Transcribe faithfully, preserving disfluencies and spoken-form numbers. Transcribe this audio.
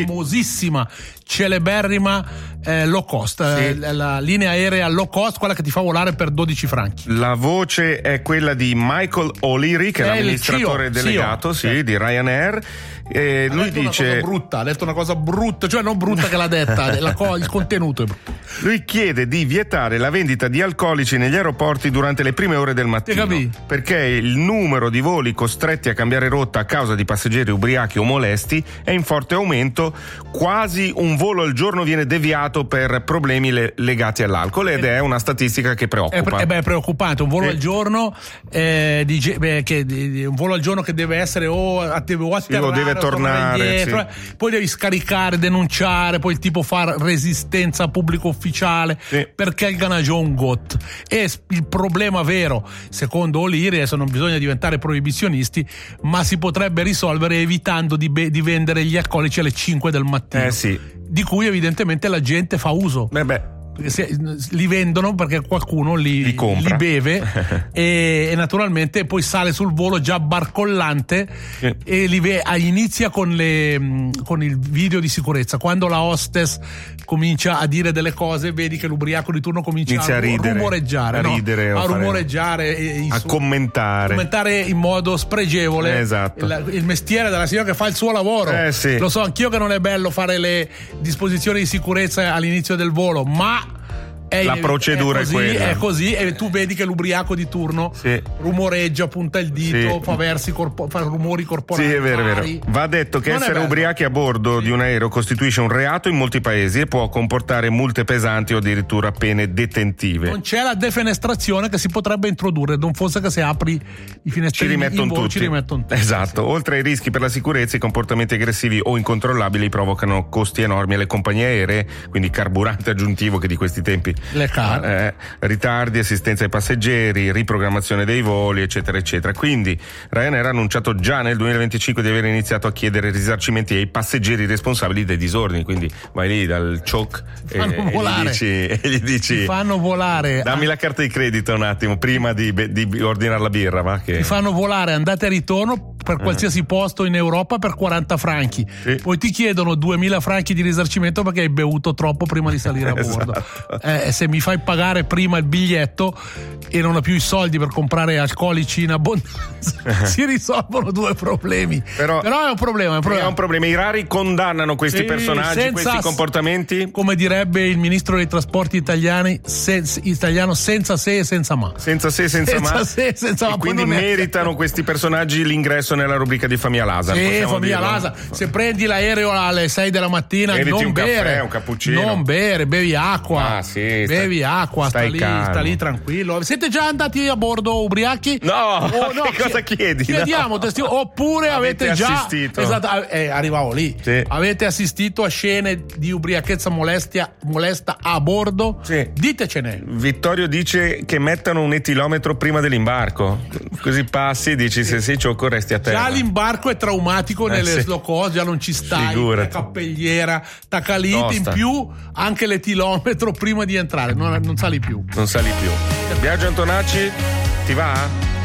famosissima, celeberrima eh, low cost, sì. eh, la linea aerea low cost, quella che ti fa volare per dodici franchi. La voce è quella di Michael O'Leary, che è, è l'amministratore delegato sì, sì, di Ryanair. E lui dice una cosa brutta, ha detto una cosa brutta, cioè non brutta che l'ha detta, la co- il contenuto è brutto. Lui chiede di vietare la vendita di alcolici negli aeroporti durante le prime ore del mattino, perché il numero di voli costretti a cambiare rotta a causa di passeggeri ubriachi o molesti è in forte aumento. Quasi un volo al giorno viene deviato per problemi le- legati all'alcol, ed è una statistica che preoccupa. È, pre- è, beh, è preoccupante. Un volo eh. al giorno eh, di, beh, che, di, un volo al giorno che deve essere o, o atterrare sì, o deve tornare indietro, sì. Poi devi scaricare, denunciare, poi il tipo fa resistenza a pubblico ufficiale, sì. Perché il ganagione got. E il problema vero, secondo O'Leary, adesso non bisogna diventare proibizionisti, ma si potrebbe risolvere evitando di, be- di vendere gli alcolici alle cinque del mattino, eh sì. di cui evidentemente la gente fa uso. Beh beh Se, li vendono perché qualcuno li, li, li beve e, e naturalmente poi sale sul volo già barcollante, sì. E li ve, inizia con, le, con il video di sicurezza. Quando la hostess comincia a dire delle cose, vedi che l'ubriaco di turno comincia Inizia a, ridere, rumoreggiare, a, no? ridere, a fare, rumoreggiare e, a su, commentare commentare in modo spregevole, eh, esatto. il, il mestiere della signora che fa il suo lavoro, eh, sì. Lo so anch'io che non è bello fare le disposizioni di sicurezza all'inizio del volo, ma È, la procedura è, così, è quella. È così, e tu vedi che l'ubriaco di turno sì. rumoreggia, punta il dito, sì. fa versi corpo, fa rumori corporali. Sì, è vero, è vero. Va detto che non essere ubriachi a bordo sì. di un aereo costituisce un reato in molti paesi e può comportare multe pesanti o addirittura pene detentive. Non c'è la defenestrazione che si potrebbe introdurre, non fosse che se apri i finestrini ci rimettono tutti. Ci rimettono tutti. Esatto. Sì. Oltre ai rischi per la sicurezza, i comportamenti aggressivi o incontrollabili provocano costi enormi alle compagnie aeree, quindi carburante aggiuntivo che di questi tempi le car. Eh, ritardi, assistenza ai passeggeri, riprogrammazione dei voli, eccetera eccetera. Quindi Ryanair ha annunciato già nel duemilaventicinque di aver iniziato a chiedere risarcimenti ai passeggeri responsabili dei disordini. Quindi vai lì dal choke e, e, gli dici, e gli dici ti fanno volare, dammi la carta di credito un attimo prima di, di ordinare la birra, va che... ti fanno volare andata e ritorno per qualsiasi uh-huh. posto in Europa per quaranta franchi, sì. Poi ti chiedono duemila franchi di risarcimento perché hai bevuto troppo prima di salire a bordo. Esatto. Eh, se mi fai pagare prima il biglietto e non ho più i soldi per comprare alcolici in abbondanza, si risolvono due problemi. Però, Però è un problema, è un problema. È un problema. I rari condannano questi sì, personaggi, senza, questi comportamenti. Come direbbe il ministro dei trasporti italiani, senza, italiano, senza se e senza ma. Senza se e senza, senza ma. Se, senza e ma. Quindi meritano questi personaggi l'ingresso nella rubrica di Famiglia Lasa. Sì, Famiglia Lasa. Se prendi l'aereo alle sei della mattina, Eviti non un bere, caffè, un cappuccino. Non bere, bevi acqua. Ah, sì, bevi stai, acqua, sta lì, sta lì tranquillo. Siete già andati a bordo ubriachi? No, oh, no che cosa chiedi? Chiediamo, no. Oppure avete, avete già assistito. Esatto, eh, arrivavo lì. Sì. Avete assistito a scene di ubriachezza molestia, molesta a bordo? Sì. Ditecene. Vittorio dice che mettano un etilometro prima dell'imbarco. Così passi e dici se sei ciocco resti a terra. Già l'imbarco è traumatico eh, nelle sì. slow cost, già non ci stai, Figurati. la cappelliera, tacaliti, in più anche l'etilometro prima di entrare, non, non sali più. Non sali più. Biagio Antonacci, ti va?